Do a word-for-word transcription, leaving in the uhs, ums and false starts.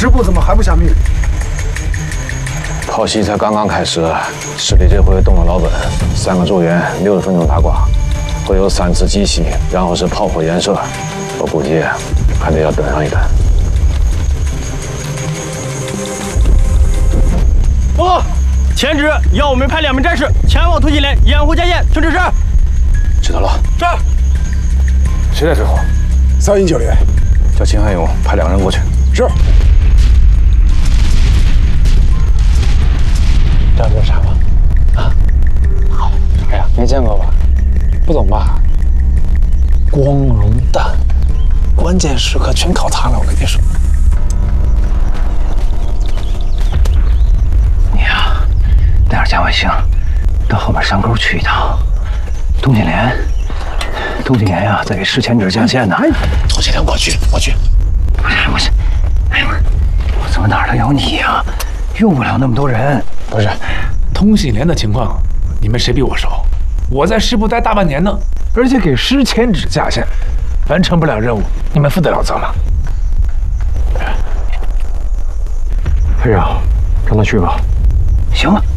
师部怎么还不下命令？ 炮袭才刚刚开始，师弟这回动了老本，三个助员，六十分钟打挂，会有三次击袭，然后是炮火延射，我估计还得要等上一等。 报告，前指要我们派两名战士前往突击连掩护接线，请指示。 知道了。 是。 谁在最后？ 三一九连， 叫秦汉勇派两个人过去。 是。 知道这是啥吗？啊？啥呀？没见过吧？不懂吧？光荣弹，关键时刻全靠它了，我跟你说。 你呀，带点加卫星，到后面山沟去一趟。通信连，通信连呀，在给师前指架线呢。 通信连，我去，我去。 不是，不是，哎呦，我怎么哪儿都有你呀？用不了那么多人。 不是，通信连的情况，你们谁比我熟？我在师部待大半年呢，而且给师前指架线，完成不了任务，你们负得了责吗？ 飞长，让他去吧。 行啊。